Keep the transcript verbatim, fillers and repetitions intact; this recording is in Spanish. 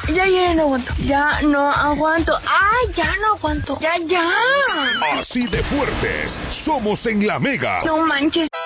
Ya, ya no aguanto. Ya no aguanto. ¡Ay, ya no aguanto! ¡Ya, ya! Así de fuertes somos en La Mega. No manches.